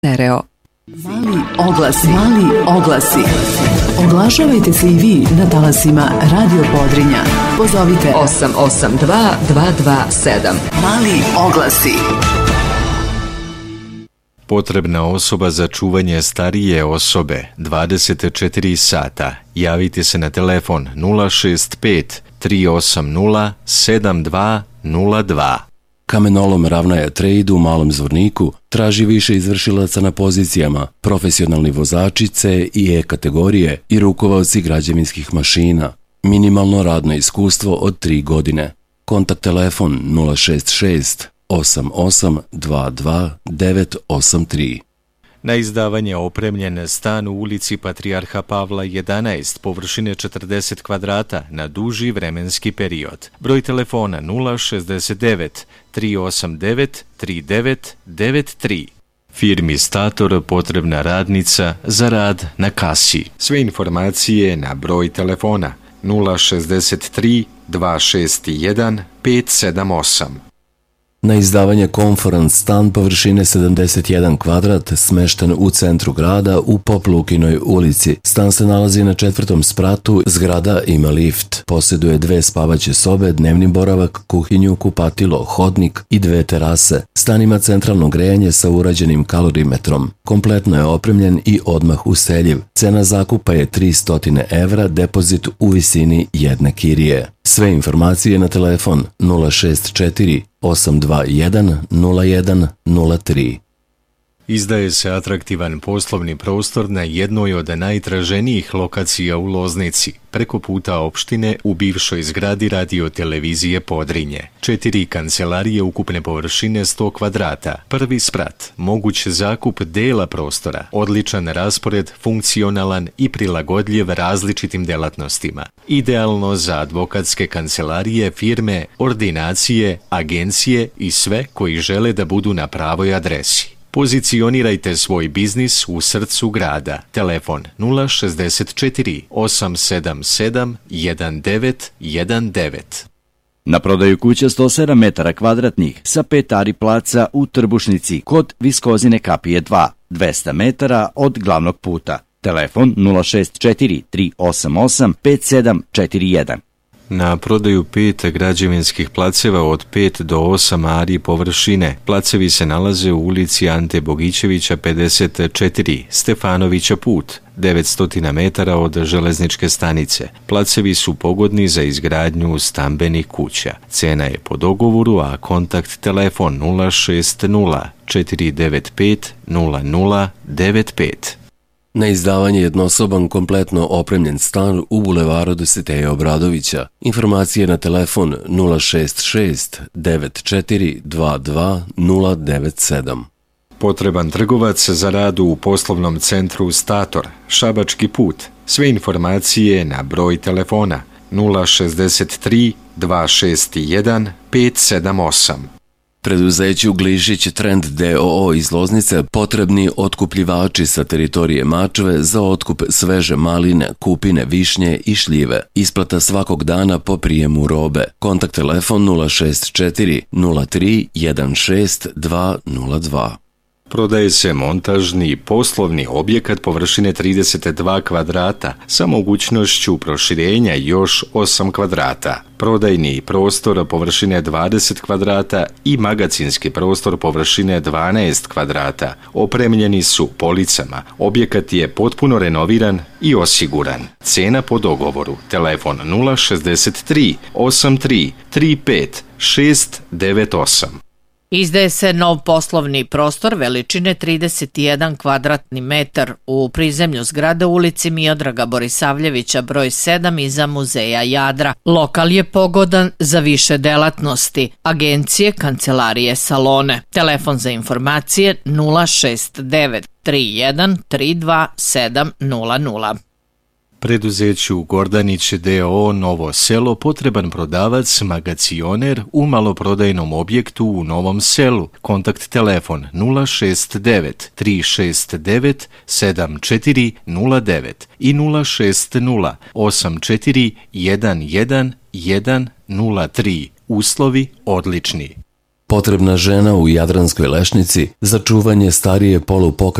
Stereo. Mali oglasi. Oglašavajte se i vi na talasima Radio Podrinja. Pozovite 882 227. Mali oglasi. Potrebna osoba za čuvanje starije osobe 24 sata. Javite se na telefon 065 380 7202. Kamenolom Ravnaja Trade u Malom Zvorniku traži više izvršilaca na pozicijama, profesionalni vozači C i E kategorije i rukovaoci građevinskih mašina. Minimalno radno iskustvo od 3 godine. Kontakt telefon 066 88 22 983. Na izdavanje opremljen stan u ulici Patrijarha Pavla 11, površine 40 kvadrata na duži vremenski period. Broj telefona 069 389 3993. Firmi Stator potrebna radnica za rad na kasi. Sve informacije na broj telefona 063 261 578. Na izdavanje Conference stan površine 71 kvadrat smešten u centru grada u Poplukinoj ulici. Stan se nalazi na 4. spratu, zgrada ima lift. Posjeduje 2 spavaće sobe, dnevni boravak, kuhinju, kupatilo, hodnik i 2 terase. Stan ima centralno grejanje sa urađenim kalorimetrom. Kompletno je opremljen i odmah useljiv. Cena zakupa je 300 evra, depozit u visini jedne kirije. Sve informacije na telefon 064 821 0103. Izdaje se atraktivan poslovni prostor na jednoj od najtraženijih lokacija u Loznici, preko puta opštine u bivšoj zgradi radio-televizije Podrinje. 4 kancelarije ukupne površine 100 kvadrata, prvi sprat, moguć zakup dela prostora, odličan raspored, funkcionalan i prilagodljiv različitim delatnostima. Idealno za advokatske kancelarije, firme, ordinacije, agencije i sve koji žele da budu na pravoj adresi. Pozicionirajte svoj biznis u srcu grada. Telefon 064 877 1919. Na prodaju kuća 107 metara kvadratnih sa 5 ari placa u Trbušnici kod Viskozine kapije 2, 200 metara od glavnog puta. Telefon 064 388 5741. Na prodaju 5 građevinskih placeva od 5 do 8 ari površine. Placevi se nalaze u ulici Ante Bogićevića 54, Stefanovića put, 900 metara od železničke stanice. Placevi su pogodni za izgradnju stambenih kuća. Cena je po dogovoru, a kontakt telefon 060 495 0095. Na izdavanje jednosoban kompletno opremljen stan u bulevaru Dositeja Obradovića. Informacije na telefon 066 9422 097. Potreban trgovac za rad u poslovnom centru Stator, Šabački put. Sve informacije na broj telefona 063 261 578. Preduzeću Glišić Trend DOO iz Loznice potrebni otkupljivači sa teritorije Mačve za otkup sveže maline, kupine, višnje i šljive. Isplata svakog dana po prijemu robe. Kontakt telefon 064 03 16 202. Prodaje se montažni poslovni objekat površine 32 kvadrata sa mogućnošću proširenja još 8 kvadrata. Prodajni prostor površine 20 kvadrata i magacinski prostor površine 12 kvadrata. Opremljeni su policama. Objekat je potpuno renoviran i osiguran. Cena po dogovoru. Telefon 063 83 35 698. Izdaje se nov poslovni prostor veličine 31 kvadratni metar u prizemlju zgrade u ulici Miodraga Borisavljevića broj 7 iza Muzeja Jadra. Lokal je pogodan za više delatnosti, agencije, kancelarije, salone. Telefon za informacije 069 31 32 700. Preduzeću Gordanić D.O. Novo selo potreban prodavac, magacioner u maloprodajnom objektu u Novom selu. Kontakt telefon 069 369 7409 i 060 84 11 103. Uslovi odlični. potrebna žena u Jadranskoj Lešnici za čuvanje starije